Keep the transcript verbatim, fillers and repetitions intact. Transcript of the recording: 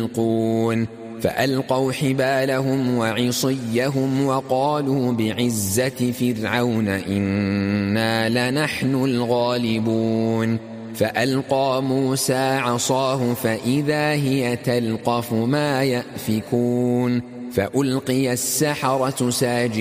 يلقون فألقوا حبالهم وعصيهم وقالوا بعزة فرعون إنا لنحن الغالبون فألقى موسى عصاه فإذا هي تلقف ما يأفكون فألقي السحرة ساجدين